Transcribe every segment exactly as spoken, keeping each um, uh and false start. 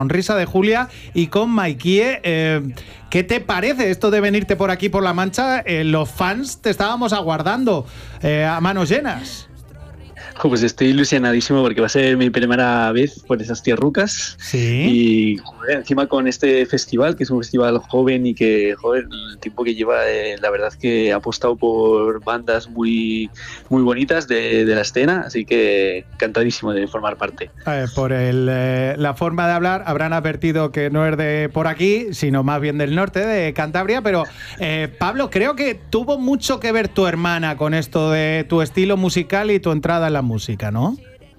Sonrisa de Julia y con Maikie. Eh, ¿Qué te parece esto de venirte por aquí, por La Mancha? Eh, los fans te estábamos aguardando eh, a manos llenas. Pues estoy ilusionadísimo porque va a ser mi primera vez por esas tierrucas. Sí. Y joder, encima con este festival, que es un festival joven y que, joder, el tiempo que lleva, eh, la verdad que ha apostado por bandas muy, muy bonitas de, de la escena, así que encantadísimo de formar parte. Eh, por el, eh, la forma de hablar, habrán advertido que no es de por aquí, sino más bien del norte, de Cantabria, pero eh, Pablo, creo que tuvo mucho que ver tu hermana con esto de tu estilo musical y tu entrada en la música, ¿no?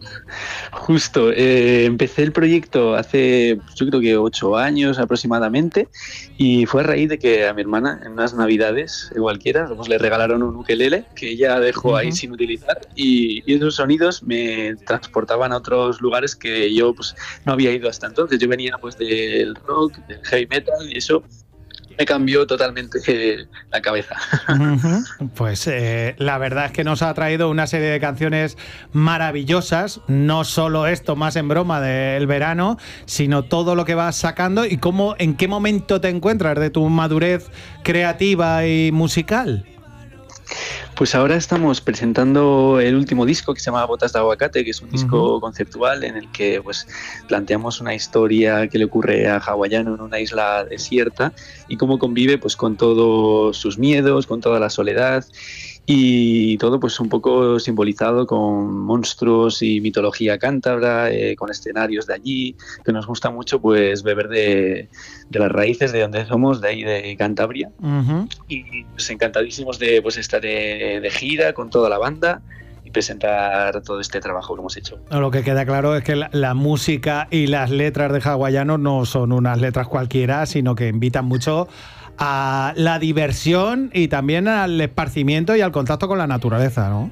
Justo, eh, empecé el proyecto hace, yo creo que ocho años aproximadamente, y fue a raíz de que a mi hermana en unas navidades cualquiera pues, le regalaron un ukelele que ella dejó uh-huh. ahí sin utilizar, y, y esos sonidos me transportaban a otros lugares que yo pues no había ido hasta entonces. Yo venía pues del rock, del heavy metal, y eso me cambió totalmente eh, la cabeza. Uh-huh. Pues eh, la verdad es que nos ha traído una serie de canciones maravillosas, no solo esto más en broma del verano, sino todo lo que vas sacando. ¿Y cómo, en qué momento te encuentras de tu madurez creativa y musical? Pues ahora estamos presentando el último disco que se llama Botas de Aguacate, que es un disco uh-huh. conceptual en el que pues, planteamos una historia que le ocurre a hawaiano en una isla desierta y cómo convive pues, con todos sus miedos, con toda la soledad y todo pues un poco simbolizado con monstruos y mitología cántabra, eh, con escenarios de allí, que nos gusta mucho pues beber de, de las raíces de donde somos, de ahí de Cantabria. Uh-huh. Y pues encantadísimos de pues estar de, de gira con toda la banda y presentar todo este trabajo que hemos hecho. Lo que queda claro es que la, la música y las letras de hawaiano no son unas letras cualquiera, sino que invitan mucho a la diversión y también al esparcimiento y al contacto con la naturaleza, ¿no?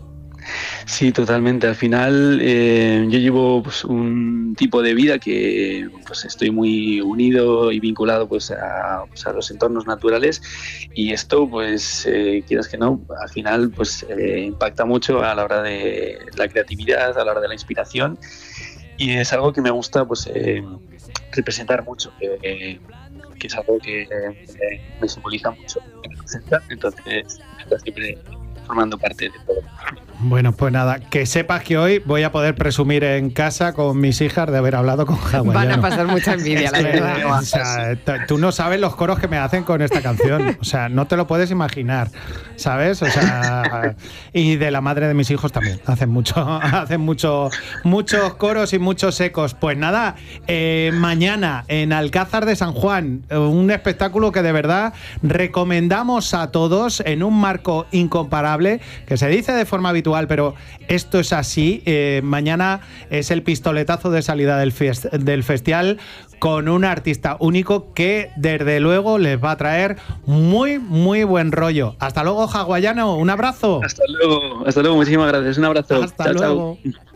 Sí, totalmente. Al final eh, yo llevo pues, un tipo de vida que pues, estoy muy unido y vinculado pues, a, pues, a los entornos naturales, y esto, pues eh, quieras que no, al final pues eh, impacta mucho a la hora de la creatividad, a la hora de la inspiración, y es algo que me gusta pues eh, representar mucho, que, eh, que es algo que eh, me simboliza mucho, que me representa, entonces está siempre formando parte de todo. Bueno, pues nada, que sepas que hoy voy a poder presumir en casa con mis hijas de haber hablado con hawaiano. Van a pasar mucha envidia, la verdad. O sea, tú no sabes los coros que me hacen con esta canción, o sea, no te lo puedes imaginar, ¿sabes? O sea, y de la madre de mis hijos también, hacen mucho, hacen mucho, muchos coros y muchos ecos. Pues nada, eh, mañana en Alcázar de San Juan, un espectáculo que de verdad recomendamos a todos en un marco incomparable, que se dice de forma habitual, pero esto es así. Eh, mañana es el pistoletazo de salida del, fiest- del festival con un artista único que desde luego les va a traer muy, muy buen rollo. Hasta luego, hawaiano. Un abrazo. Hasta luego. Hasta luego. Muchísimas gracias. Un abrazo. Hasta chao, luego. Chao.